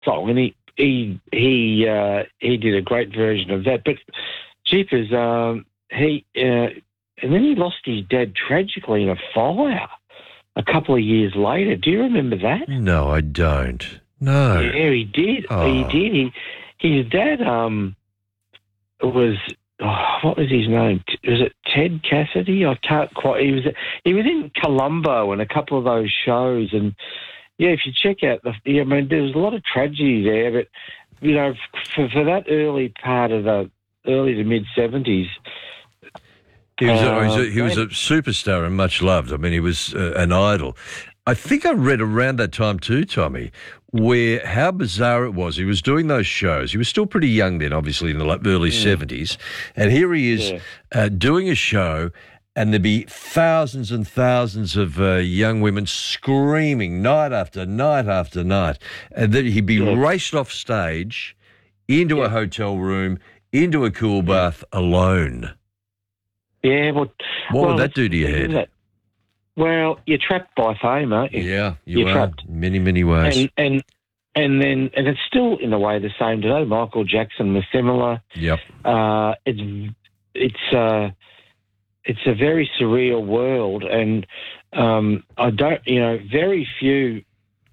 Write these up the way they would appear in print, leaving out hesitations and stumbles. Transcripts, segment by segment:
song, and he did a great version of that. But jeepers, and then he lost his dad tragically in a fire a couple of years later. Do you remember that? No, I don't. No. Yeah, he did. Oh. He did. His dad was, what was his name? Was it Ted Cassidy? I can't quite. He was in Columbo and a couple of those shows, and yeah, if you check out there was a lot of tragedy there, but you know, for that early part of the early to mid 70s. He was a superstar and much loved. I mean, he was an idol. I think I read around that time too, Tommy, where how bizarre it was. He was doing those shows. He was still pretty young then, obviously, in the early 70s. And here he is doing a show, and there'd be thousands and thousands of young women screaming night after night after night. And then he'd be raced off stage into a hotel room, into a cool bath alone. Yeah, what would that do to your head? Well, you're trapped by fame, aren't you? Yeah, you're trapped in many, many ways. And it's still in a way the same today. Michael Jackson was similar. Yep. It's a very surreal world, and very few,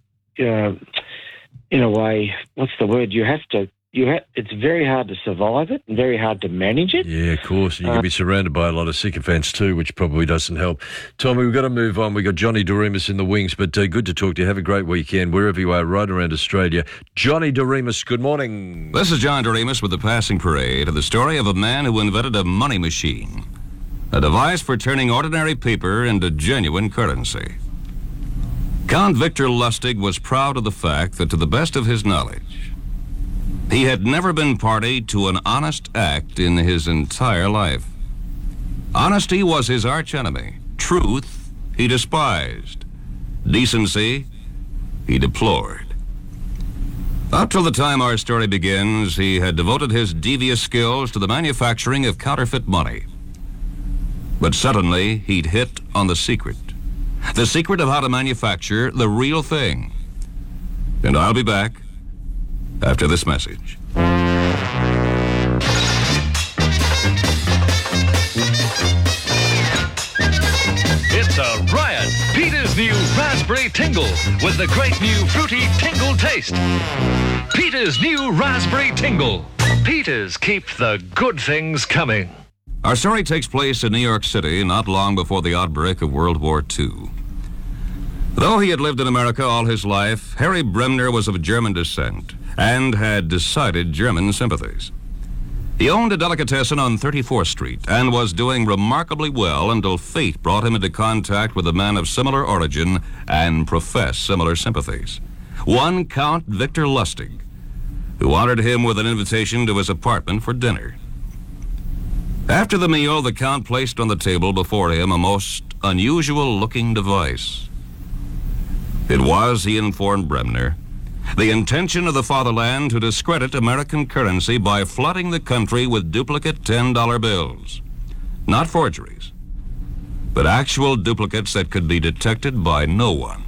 in a way, what's the word? It's very hard to survive it and very hard to manage it. Yeah, of course. And you can be surrounded by a lot of sycophants too, which probably doesn't help. Tommy, we've got to move on. We've got Johnny Doremus in the wings, but good to talk to you. Have a great weekend wherever you are, right around Australia. Johnny Doremus, good morning. This is John Doremus with the Passing Parade of the story of a man who invented a money machine, a device for turning ordinary paper into genuine currency. Count Victor Lustig was proud of the fact that, to the best of his knowledge, he had never been party to an honest act in his entire life. Honesty was his archenemy. Truth he despised. Decency he deplored. Up till the time our story begins, he had devoted his devious skills to the manufacturing of counterfeit money. But suddenly he'd hit on the secret of how to manufacture the real thing. And I'll be back after this message. It's a riot. Peter's new Raspberry Tingle with the great new fruity tingle taste. Peter's new Raspberry Tingle. Peter's keep the good things coming. Our story takes place in New York City not long before the outbreak of World War II. Though he had lived in America all his life, Harry Bremner was of German descent and had decided German sympathies. He owned a delicatessen on 34th Street and was doing remarkably well until fate brought him into contact with a man of similar origin and professed similar sympathies. One Count Victor Lustig, who honored him with an invitation to his apartment for dinner. After the meal, the Count placed on the table before him a most unusual-looking device. It was, he informed Bremner, the intention of the fatherland to discredit American currency by flooding the country with duplicate $10 bills. Not forgeries, but actual duplicates that could be detected by no one.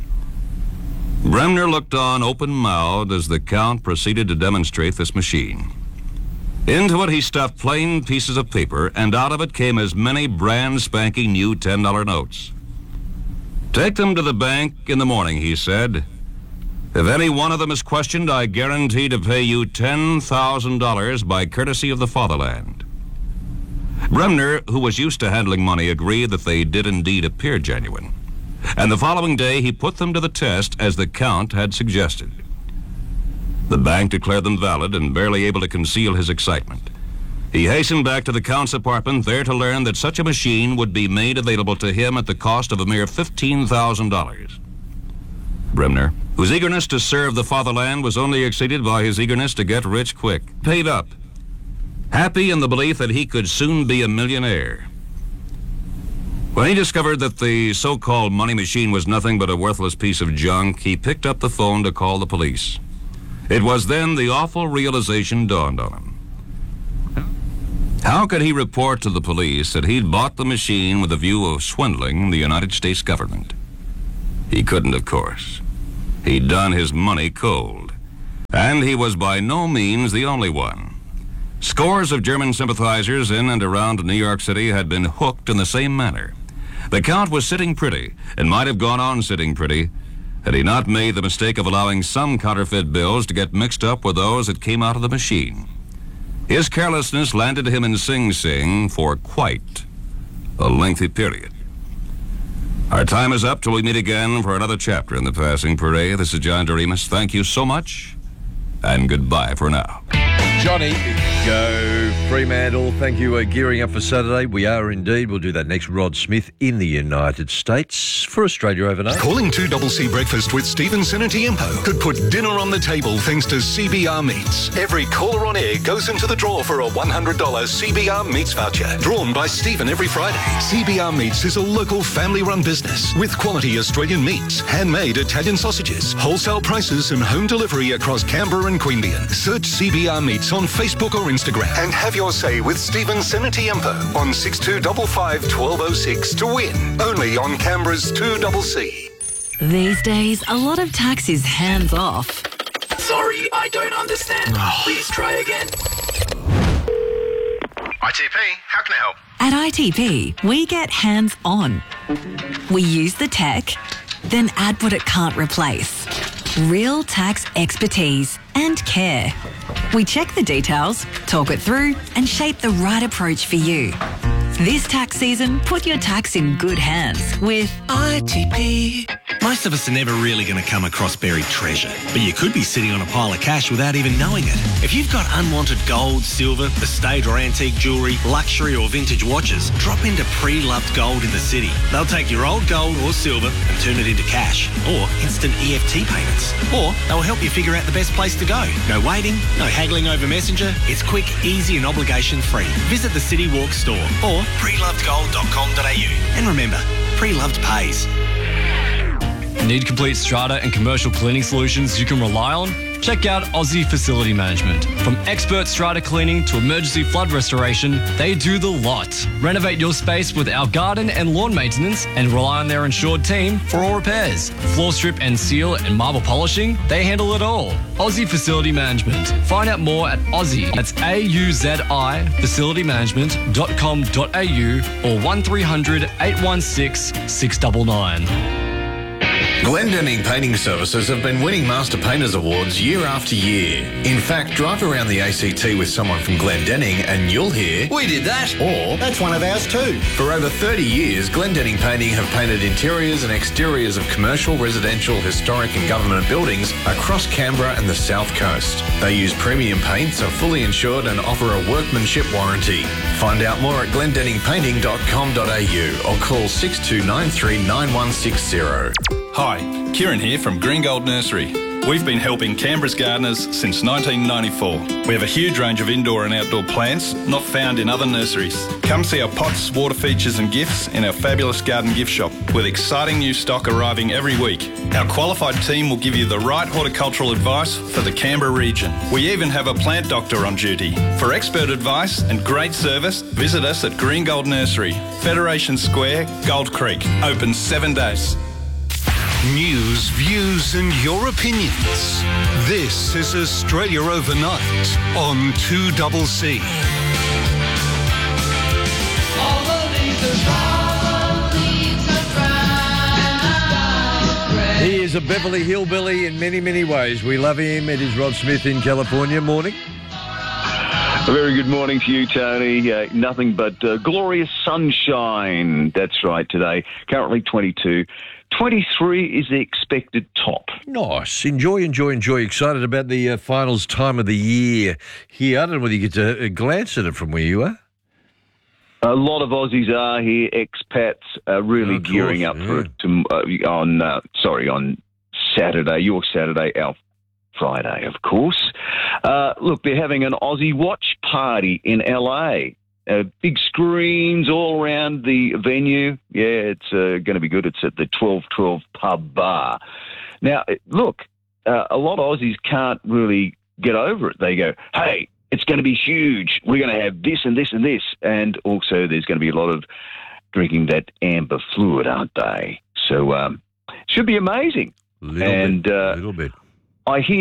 Bremner looked on open-mouthed as the Count proceeded to demonstrate this machine. Into it he stuffed plain pieces of paper, and out of it came as many brand spanking new $10 notes. Take them to the bank in the morning, he said. If any one of them is questioned, I guarantee to pay you $10,000 by courtesy of the fatherland. Bremner, who was used to handling money, agreed that they did indeed appear genuine. And the following day he put them to the test as the Count had suggested. The bank declared them valid and barely able to conceal his excitement. He hastened back to the Count's apartment, there to learn that such a machine would be made available to him at the cost of a mere $15,000. Bremner, whose eagerness to serve the fatherland was only exceeded by his eagerness to get rich quick, paid up, happy in the belief that he could soon be a millionaire. When he discovered that the so-called money machine was nothing but a worthless piece of junk, he picked up the phone to call the police. It was then the awful realization dawned on him. How could he report to the police that he'd bought the machine with a view of swindling the United States government? He couldn't, of course. He'd done his money cold. And he was by no means the only one. Scores of German sympathizers in and around New York City had been hooked in the same manner. The Count was sitting pretty, and might have gone on sitting pretty, had he not made the mistake of allowing some counterfeit bills to get mixed up with those that came out of the machine. His carelessness landed him in Sing Sing for quite a lengthy period. Our time is up till we meet again for another chapter in the Passing Parade. This is John Doremus. Thank you so much, and goodbye for now. Johnny, go Fremantle. Thank you. Gearing up for Saturday. We are indeed. We'll do that next. Rod Smith in the United States for Australia overnight. Calling 2CC Breakfast with Stevenson and Tiempo could put dinner on the table thanks to CBR Meats. Every caller on air goes into the draw for a $100 CBR Meats voucher, drawn by Stephen every Friday. CBR Meats is a local family-run business with quality Australian meats, handmade Italian sausages, wholesale prices and home delivery across Canberra and Queanbeyan. Search CBR Meats on Facebook or Instagram and have your say with Stephen Senatiempo on 6255 1206 to win. Only on Canberra's 2CC. These days, a lot of tax is hands off. Sorry, I don't understand. Please try again. ITP, how can I help? At ITP, we get hands on. We use the tech, then add what it can't replace. Real tax expertise and care. We check the details, talk it through, and shape the right approach for you. This tax season, put your tax in good hands with ITP. Most of us are never really going to come across buried treasure, but you could be sitting on a pile of cash without even knowing it. If you've got unwanted gold, silver, estate or antique jewellery, luxury or vintage watches, drop into Pre-Loved Gold in the city. They'll take your old gold or silver and turn it into cash or instant EFT payments. Or they'll help you figure out the best place to go. No waiting, no haggling over Messenger. It's quick, easy and obligation-free. Visit the City Walk store or prelovedgold.com.au. And remember, Pre-Loved pays. Need complete strata and commercial cleaning solutions you can rely on? Check out Aussie Facility Management. From expert strata cleaning to emergency flood restoration, they do the lot. Renovate your space with our garden and lawn maintenance and rely on their insured team for all repairs. Floor strip and seal and marble polishing, they handle it all. Aussie Facility Management. Find out more at Aussie, that's AUZI, facilitymanagement.com.au or 1300 816 699. Glendenning Painting Services have been winning Master Painters Awards year after year. In fact, drive around the ACT with someone from Glendenning and you'll hear, "We did that," or "That's one of ours too." For over 30 years, Glendenning Painting have painted interiors and exteriors of commercial, residential, historic and government buildings across Canberra and the South Coast. They use premium paints, are fully insured and offer a workmanship warranty. Find out more at glendenningpainting.com.au or call 6293 9160. Hi, Kieran here from Green Gold Nursery. We've been helping Canberra's gardeners since 1994. We have a huge range of indoor and outdoor plants not found in other nurseries. Come see our pots, water features and gifts in our fabulous garden gift shop with exciting new stock arriving every week. Our qualified team will give you the right horticultural advice for the Canberra region. We even have a plant doctor on duty. For expert advice and great service, visit us at Green Gold Nursery, Federation Square, Gold Creek. Open 7 days. News, views and your opinions. This is Australia Overnight on 2CC. He is a Beverly Hillbilly in many, many ways. We love him. It is Rod Smith in California. Morning. A very good morning to you, Tony. Nothing but glorious sunshine. That's right, today. Currently 22. 23 is the expected top. Nice. Enjoy. Excited about the finals time of the year here. I don't know whether you get to glance at it from where you are. A lot of Aussies are here, expats, really gearing up for it on Saturday, your Saturday, our Friday, of course. Look, they're having an Aussie watch party in LA. Big screens all around the venue. Yeah, it's going to be good. It's at the 1212 Pub Bar. Now, look, a lot of Aussies can't really get over it. They go, hey, it's going to be huge. We're going to have this and this and this. And also there's going to be a lot of drinking that amber fluid, aren't they? So should be amazing. Little bit. I hear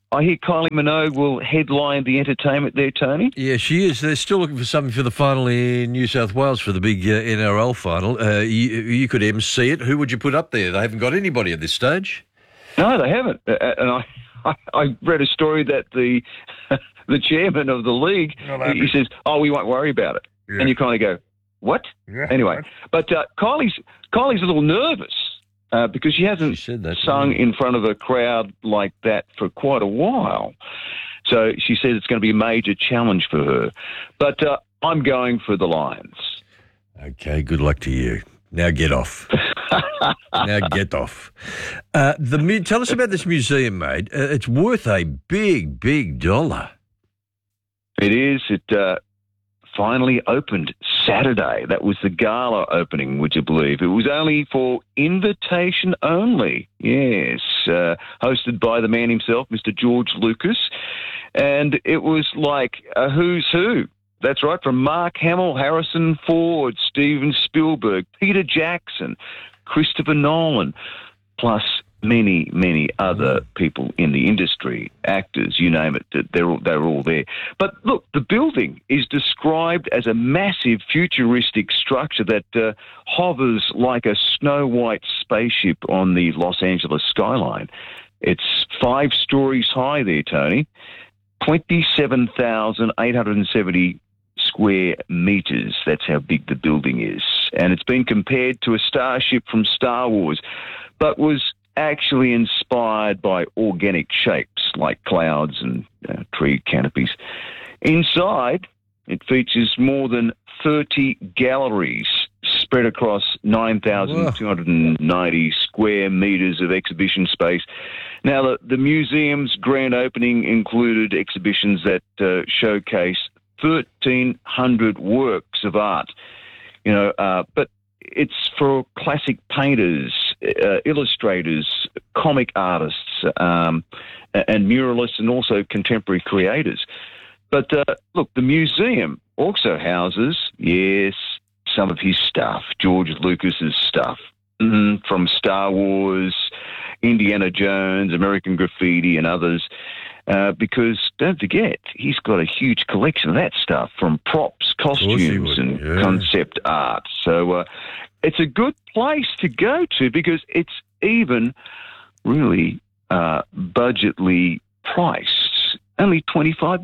I hear Kylie Minogue will headline the entertainment there, Tony. Yeah, she is. They're still looking for something for the final in New South Wales for the big NRL final. You could MC it. Who would you put up there? They haven't got anybody at this stage. No, they haven't. And I read a story that the chairman of the league, he says, we won't worry about it. Yeah. And you kind of go, what? Yeah, anyway, right. But Kylie's a little nervous because she hasn't sung in front of a crowd like that for quite a while. So she says it's going to be a major challenge for her. But I'm going for the Lions. Okay, good luck to you. Now get off. Now get off. Tell us about this museum, mate. It's worth a big, big dollar. It is. It finally opened Saturday. That was the gala opening, would you believe? It was only for invitation only. Yes. Hosted by the man himself, Mr. George Lucas. And it was like a who's who. That's right, from Mark Hamill, Harrison Ford, Steven Spielberg, Peter Jackson, Christopher Nolan, plus many, many other people in the industry, actors, you name it, they're all there. But look, the building is described as a massive futuristic structure that hovers like a snow-white spaceship on the Los Angeles skyline. It's 5 stories high there, Tony, 27,870 square metres. That's how big the building is. And it's been compared to a starship from Star Wars, but was actually inspired by organic shapes like clouds and tree canopies. Inside, it features more than 30 galleries spread across 9,290 square metres of exhibition space. Now, the museum's grand opening included exhibitions that showcase 1,300 works of art, but it's for classic painters, illustrators, comic artists, and muralists, and also contemporary creators. But look, the museum also houses, yes, some of his stuff, George Lucas's stuff, from Star Wars, Indiana Jones, American Graffiti, and others. Because don't forget, he's got a huge collection of that stuff, from props, costumes, and concept art. So it's a good place to go to because it's even really budgetly priced, only $25.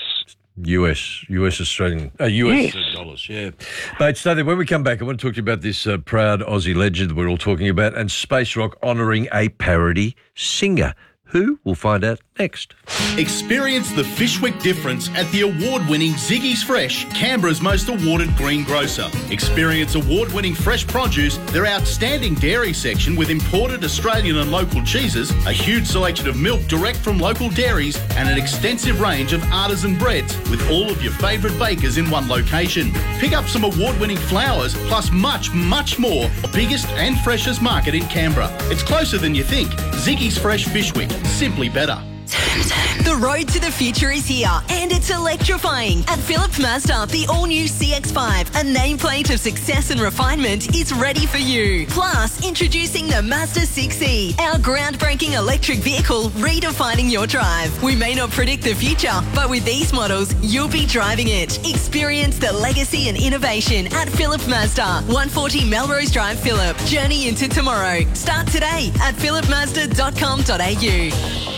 US Australian, dollars, yeah. Mate, stay there. When we come back, I want to talk to you about this proud Aussie legend we're all talking about, and Space Rock honouring a parody singer. Who? We'll find out next. Experience the Fishwick difference at the award-winning Ziggy's Fresh, Canberra's most awarded greengrocer. Experience award-winning fresh produce, their outstanding dairy section with imported Australian and local cheeses, a huge selection of milk direct from local dairies, and an extensive range of artisan breads with all of your favourite bakers in one location. Pick up some award-winning flowers, plus much, much more. The biggest and freshest market in Canberra. It's closer than you think. Ziggy's Fresh Fishwick. Simply better. The road to the future is here, and it's electrifying. At Phillip Mazda, the all-new CX-5, a nameplate of success and refinement, is ready for you. Plus, introducing the Mazda 6e, our groundbreaking electric vehicle redefining your drive. We may not predict the future, but with these models, you'll be driving it. Experience the legacy and innovation at Phillip Mazda, 140 Melrose Drive, Phillip. Journey into tomorrow. Start today at phillipmazda.com.au.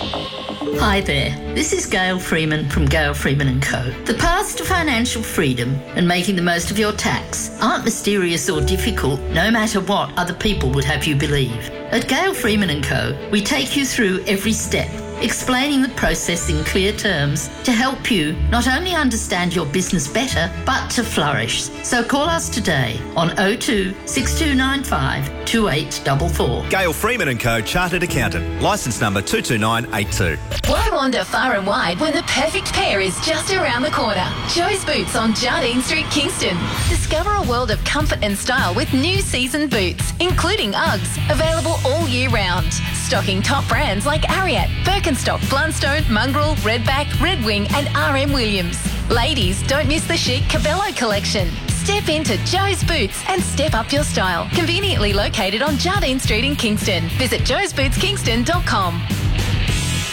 Hi there, this is Gail Freeman from Gail Freeman & Co. The paths to financial freedom and making the most of your tax aren't mysterious or difficult, no matter what other people would have you believe. At Gail Freeman & Co, we take you through every step, explaining the process in clear terms to help you not only understand your business better, but to flourish. So call us today on 02 6295 2844. Gail Freeman & Co, Chartered Accountant, licence number 22982. Why wander far and wide when the perfect pair is just around the corner? Joe's Boots on Jardine Street, Kingston. Discover a world of comfort and style with new season boots, including Uggs, available all year round. Stocking top brands like Ariat, Birkenstock, Blundstone, Mongrel, Redback, Red Wing and RM Williams. Ladies, don't miss the chic Cabello collection. Step into Joe's Boots and step up your style. Conveniently located on Jardine Street in Kingston. Visit joesbootskingston.com.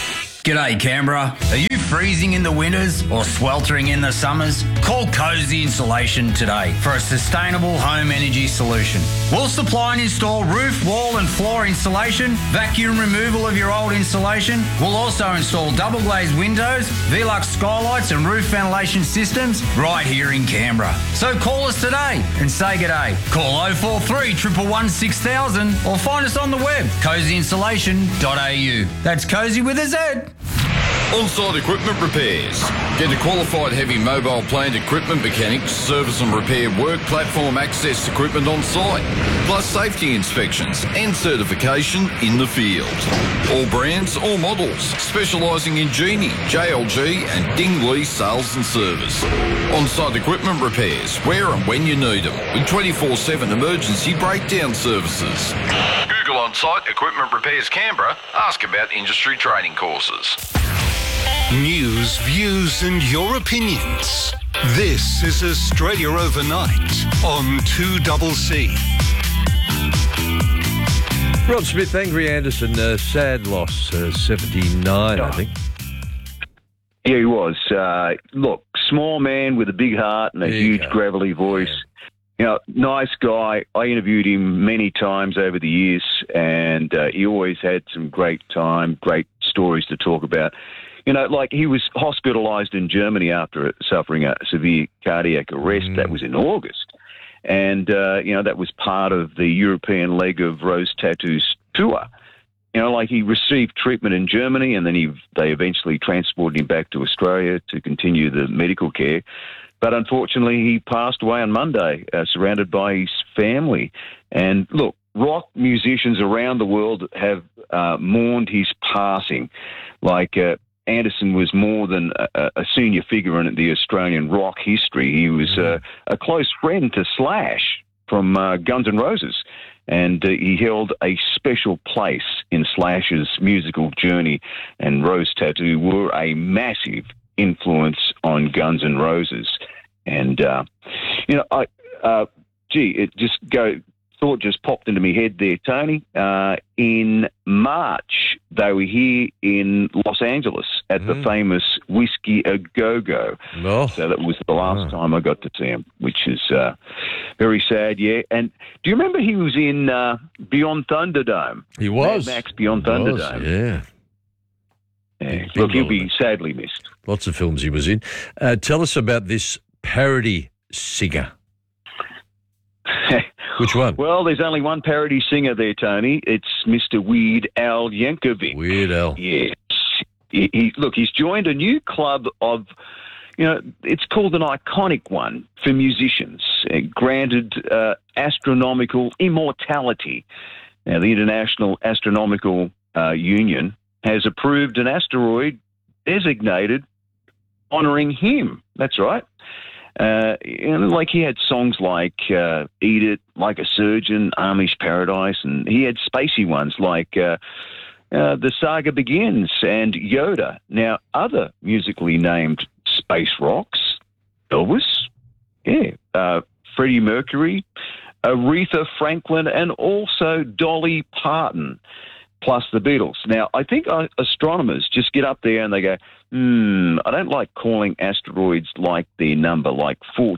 G'day Canberra. Are you freezing in the winters or sweltering in the summers? Call Cozy Insulation today for a sustainable home energy solution. We'll supply and install roof, wall and floor insulation, vacuum removal of your old insulation. We'll also install double glazed windows, Velux skylights and roof ventilation systems right here in Canberra. So call us today and say g'day. Call 043 111 6000 or find us on the web, cozyinsulation.au. That's Cozy with a Z. On-site equipment repairs. Get a qualified heavy mobile plant equipment mechanic to service and repair work platform access equipment on site, plus safety inspections and certification in the field. All brands, all models, specialising in Genie, JLG and Dingley sales and service. On-site equipment repairs, where and when you need them, with 24/7 emergency breakdown services. Google on-site equipment repairs Canberra. Ask about industry training courses. News, views and your opinions. This is Australia Overnight on 2CC. Rod Smith, Angry Anderson, sad loss, 79, I think. Yeah, he was. Look, small man with a big heart and a huge gravelly voice. You know, nice guy. I interviewed him many times over the years, and he always had some great stories to talk about. You know, like he was hospitalised in Germany after suffering a severe cardiac arrest. That was in August. And, you know, that was part of the European leg of Rose Tattoo's tour. You know, like he received treatment in Germany and then they eventually transported him back to Australia to continue the medical care. But unfortunately, he passed away on Monday, surrounded by his family. And look, rock musicians around the world have mourned his passing. Like Anderson was more than a senior figure in the Australian rock history. He was a close friend to Slash from Guns N' Roses, and he held a special place in Slash's musical journey, and Rose Tattoo were a massive influence on Guns N' Roses. And, you know, thought just popped into my head there, Tony. In March, they were here in Los Angeles at the famous Whiskey A Go-Go. Oh. So that was the last time I got to see him, which is very sad, yeah. And do you remember he was in Beyond Thunderdome? He was. Mad Max Beyond Thunderdome. Yeah. Look, he'll be sadly missed. Lots of films he was in. Tell us about this parody singer. Which one? Well, there's only one parody singer there, Tony. It's Mr. Weird Al Yankovic. Weird Al. Yes. He's joined a new club of, you know, it's called an iconic one for musicians, granted astronomical immortality. Now, the International Astronomical Union has approved an asteroid designated honouring him. That's right. You know, like he had songs like Eat It, Like a Surgeon, Amish Paradise, and he had spacey ones like The Saga Begins and Yoda. Now, other musically named space rocks, Elvis, Freddie Mercury, Aretha Franklin, and also Dolly Parton, plus the Beatles. Now, I think astronomers just get up there and they go, I don't like calling asteroids like their number, like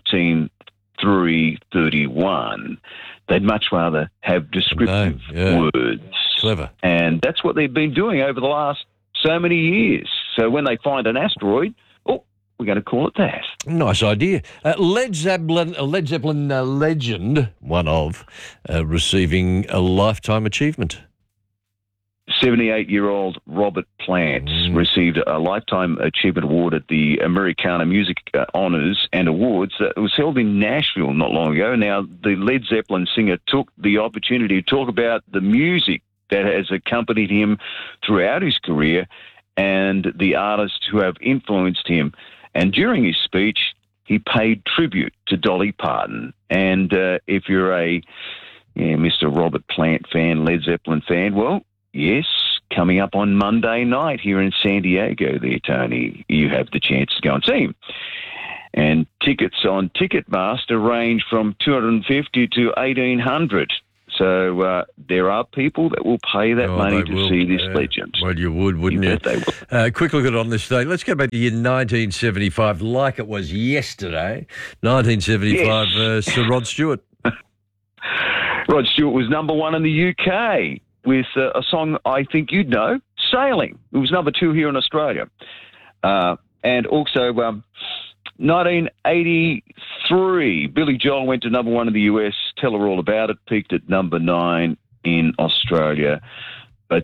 14331. They'd much rather have descriptive words. Clever. And that's what they've been doing over the last so many years. So when they find an asteroid, we're going to call it that. Nice idea. Led Zeppelin legend, one of, receiving a Lifetime Achievement. 78-year-old Robert Plant received a Lifetime Achievement Award at the Americana Music Honours and Awards that was held in Nashville not long ago. Now, the Led Zeppelin singer took the opportunity to talk about the music that has accompanied him throughout his career and the artists who have influenced him. And during his speech, he paid tribute to Dolly Parton. And if you're a Mr. Robert Plant fan, Led Zeppelin fan, well, yes, coming up on Monday night here in San Diego there, Tony, you have the chance to go and see him. And tickets on Ticketmaster range from $250 to $1,800. So there are people that will pay that money to see this legend. Well, you would, wouldn't you? They will. Quick look at it on this day. Let's go back to year 1975, like it was yesterday. 1975, Sir Rod Stewart. Rod Stewart was number one in the UK with a song I think you'd know, Sailing. It was number 2 here in Australia. And also 1983, Billy Joel went to number 1 in the US, Tell Her All About It, peaked at number 9 in Australia. But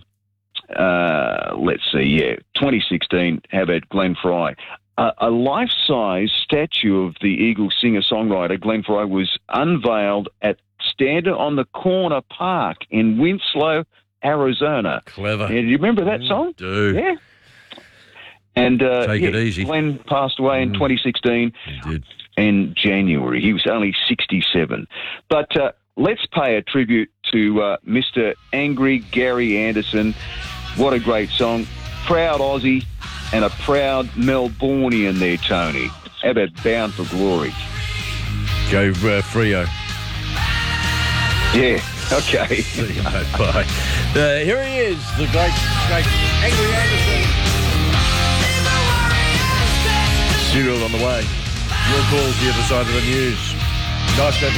let's see, 2016, how about Glenn Fry? A life-size statue of the Eagles singer-songwriter Glenn Fry was unveiled at Stand on the Corner Park in Winslow, Arizona. Clever. Do you remember that song? Do. Yeah. And Take it easy. Glenn passed away in 2016 in January. He was only 67. But let's pay a tribute to Mr. Angry Gary Anderson. What a great song. Proud Aussie and a proud Melbourneian there, Tony. How about Bound for Glory? Go Freo. Yeah, okay. See you, mate. Bye. Here he is, the great Angry Anderson. Serial on the way. Your calls the other side of the news. Nice to